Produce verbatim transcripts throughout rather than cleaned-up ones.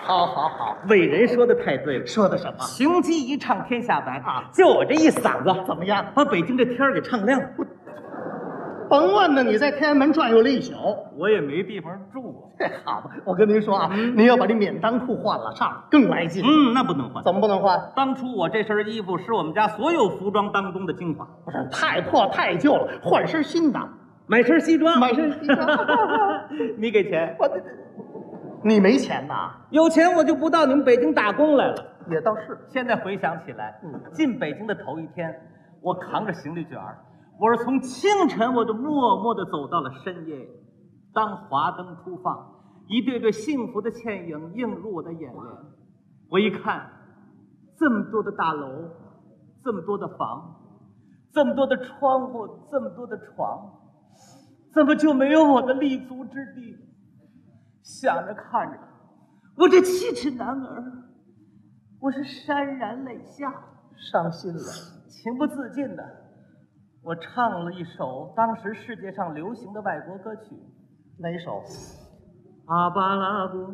好好好， 伟人说的太对了。 说的什么？ 雄鸡一唱天下白啊！ 就我这一嗓子， 怎么样？ 把北京这天儿给唱亮了。 甭问了，你在天安门转悠了一宿， 我也没地方住啊。 好吧，我跟您说啊，嗯、您要把这免裆裤换了，上更来劲。 嗯，那不能换。 怎么不能换？ 当初我这身衣服是我们家所有服装当中的精华。 不是，太破太旧了，换身新的。 买身西装， 买身西装。 你给钱？ 我，你没钱呐？ 有钱我就不到你们北京打工来了。 也倒是。 现在回想起来，嗯，进北京的头一天，我扛着行李卷儿。我是从清晨我就默默地走到了深夜，当华灯初放，一对对幸福的倩影映入我的眼帘。我一看，这么多的大楼，这么多的房，这么多的窗户，这么多的床，怎么就没有我的立足之地？想着看着，我这七尺男儿，我是潸然泪下， 伤心了， 情不自禁的。我唱了一首当时世界上流行的外国歌曲， 哪首？ 阿巴拉古，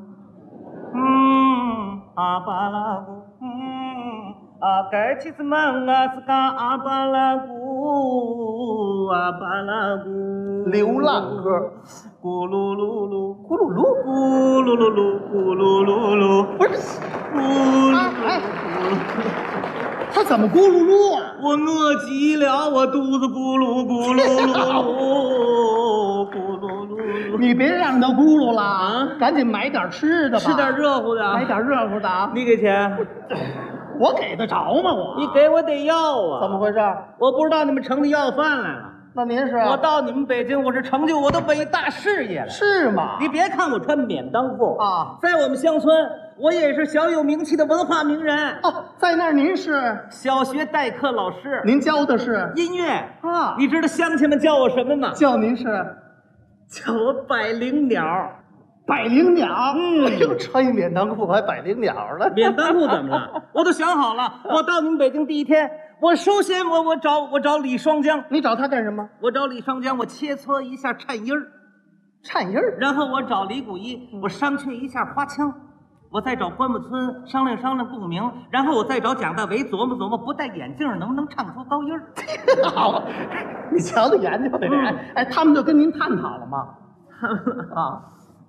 嗯，阿巴拉古，嗯，阿盖奇斯曼阿斯嘎阿巴拉古，阿巴拉古。 流浪歌。 咕噜噜噜， 咕噜噜， 咕噜噜噜，咕噜噜噜， 不是， 咕噜噜。 哎他怎么咕噜噜啊？ 我饿极了，我肚子咕噜咕噜噜噜，咕噜噜。 你别让他咕噜了啊！赶紧买点吃的吧， 吃点热乎的， 买点热乎的啊！ 你给钱， 我给得着吗？我你给我得要啊！ 怎么回事？ 我不知道你们城里要饭来了。 那您是？ 我到你们北京，我是成就我的伟大事业了。 是吗？ 你别看我穿免裆裤啊， 在我们乡村，我也是小有名气的文化名人。 哦，在那儿您是小学代课老师， 您教的是音乐啊？ 你知道乡亲们叫我什么吗？ 叫您是， 叫我百灵鸟。 百灵鸟， 嗯， 哎呦，穿一免裆裤还百灵鸟了？ 免裆裤怎么了？我都想好了，我到你们北京第一天，我首先我我找我找李双江。 你找他干什么？ 我找李双江，我切磋一下颤音儿， 颤音儿。 然后我找李谷一，我商榷一下花腔。我再找关木村商量商量共鸣，然后我再找蒋大为琢磨琢磨，不戴眼镜能不能唱出高音儿。 好，你瞧瞧研究的人，嗯、哎，他们就跟您探讨了吗？啊。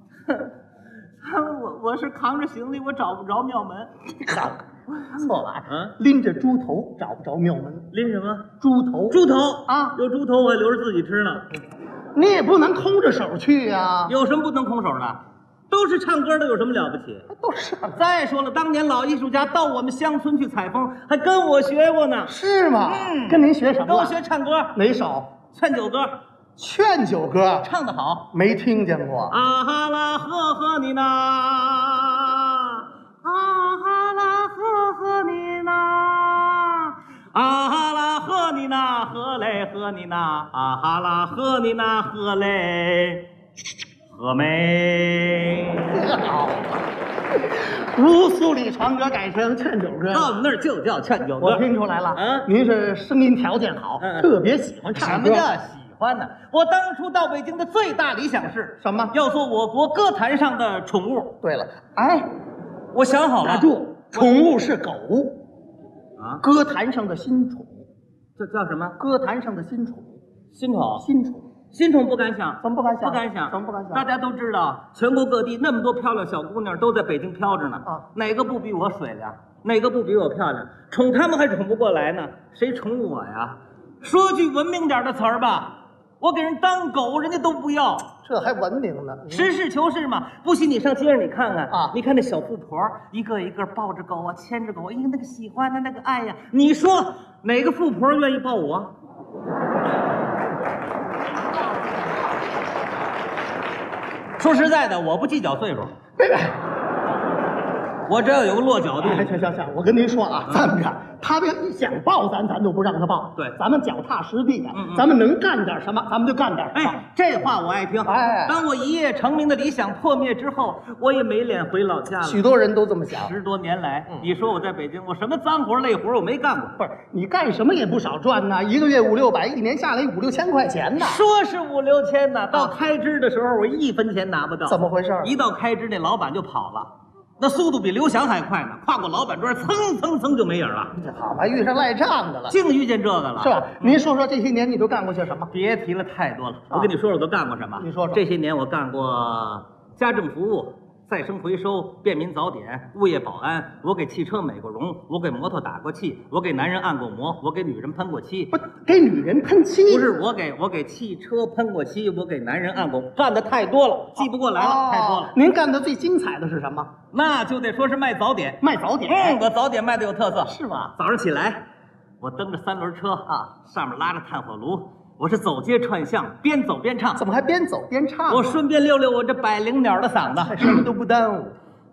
我我是扛着行李，我找不着庙门。 好，错了，嗯，拎着猪头找不着庙门。 拎什么？ 猪头。 猪头啊， 有猪头我还留着自己吃呢。 你也不能空着手去呀、啊。 有什么不能空手的？都是唱歌的，有什么了不起？ 都是。 再说了，当年老艺术家到我们乡村去采风，还跟我学过呢。 是吗？ 嗯， 跟您学什么？ 跟我学唱歌。 哪首？ 劝酒歌。 劝酒歌唱得好， 没听见过。 啊哈啦呵呵你呐，啊哈啦呵呵你呐，啊哈啦呵你呐，呵嘞呵你呐，啊哈啦呵你呐，呵嘞，呵没。 好，乌苏里船歌改成劝酒歌， 到我们那儿就叫劝酒歌。 我听出来了，嗯，您是声音条件好，嗯、特别喜欢唱歌。 什么叫喜欢呢？我当初到北京的最大理想是什么？ 要做我国歌坛上的宠物。 对了，哎， 我想好了， 打住，宠物是狗啊， 歌坛上的新宠， 这叫什么？ 歌坛上的新宠， 新宠， 新宠， 新宠不敢想， 怎么不敢想？ 不敢想， 怎么不敢想？ 大家都知道，全国各地那么多漂亮小姑娘都在北京飘着呢，啊，哪个不比我水灵？哪个不比我漂亮？宠他们还宠不过来呢，谁宠我呀？说句文明点的词儿吧。我给人当狗，人家都不要， 这还文明呢。 实事求是嘛，不信你上街上你看看啊， 你看那小富婆，一个一个抱着狗啊，牵着狗，哎呀，那个喜欢的那个爱呀，你说哪个富婆愿意抱我？说实在的，我不计较岁数，我只要有个落脚地。 哎，行行行，我跟您说啊，咱们这他要一想抱咱，咱就不让他抱。 对， 咱们脚踏实地的， 嗯嗯咱们能干点什么，咱们就干点什么。 哎，这话我爱听。 哎， 当我一夜成名的理想破灭之后，我也没脸回老家了。 许多人都这么想。 十多年来，嗯、你说我在北京，我什么脏活累活我没干过。 不是，你干什么也不少赚呢，一个月五六百，一年下来五六千块钱呢。 说是五六千呢，到开支的时候我一分钱拿不到。 怎么回事？ 一到开支，那老板就跑了。 那速度比刘翔还快呢，跨过老板砖，蹭蹭蹭就没影了。 这好嘛，遇上赖账的了， 净遇见这个了， 是吧？您说说这些年你都干过些什么？ 别提了，太多了。我跟你说说我都干过什么。 你说说这些年我干过家政服务、再生回收、便民早点、物业保安。我给汽车美过容，我给摩托打过气，我给男人按过摩，我给女人喷过漆。 不，给女人喷漆？ 不是，我给我给汽车喷过漆，我给男人按过，干的太多了，记不过来了， 哦、 太多了。 您干的最精彩的是什么？ 那就得说是卖早点， 卖早点。 嗯，我早点卖的有特色， 是吗？ 早上起来，我蹬着三轮车啊，上面拉着炭火炉，我是走街串巷，边走边唱。 怎么还边走边唱？ 我顺便溜溜我这百灵鸟的嗓子， 什么都不耽误。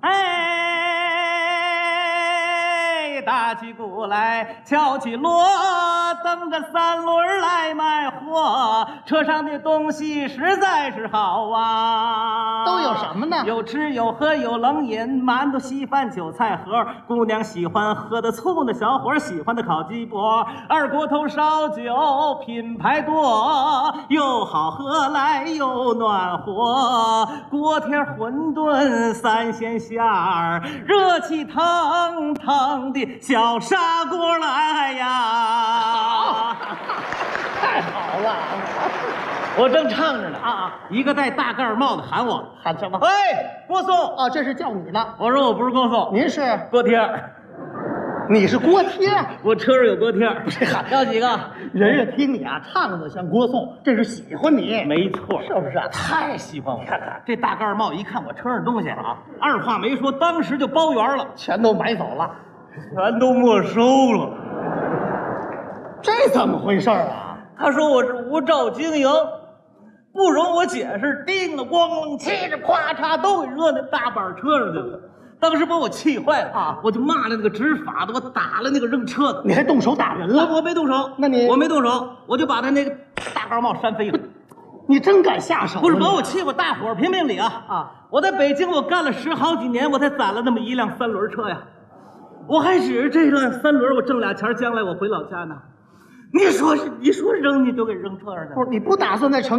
哎，打起鼓来，敲起锣，蹬着三轮来卖货，车上的东西实在是好啊。 都有什么呢？ 有吃有喝有冷饮，馒头稀饭韭菜盒，姑娘喜欢喝的醋呢，小伙喜欢的烤鸡脖，二锅头烧酒品牌多，又好喝来又暖和，锅贴馄饨三鲜馅儿，热气腾腾的小砂锅来呀！ 太好了！ 我正唱着呢啊啊！ 一个戴大盖帽的喊我， 喊什么？ 喂，郭颂！ 哦，这是叫你呢。 我说我不是郭颂， 您是？ 锅贴儿。 你是锅贴？ 我车上有锅贴儿。要几个？ 人家听你啊唱的像郭颂，这是喜欢你。 没错， 是不是啊？ 太喜欢我了。看看这大盖帽，一看我车上东西啊，二话没说，当时就包圆了， 全都买走了， 全都没收了。 这怎么回事啊？ 他说我是无照经营，不容我解释，叮了咣啷，嘁哧咔嚓都给扔那大板车上去了。当时把我气坏了啊！ 我就骂了那个执法的，我打了那个扔车的。 你还动手打人了？ 我我没动手， 那你我没动手，我就把他那个大盖帽扇飞了。 你真敢下手？ 不是把我气，我大伙儿评评理啊！ 啊！ 我在北京我干了十好几年，我才攒了那么一辆三轮车呀。我还指着这辆三轮，我挣俩钱，将来我回老家呢。你说是，你说扔你就给扔车上去了。 不是，你不打算再成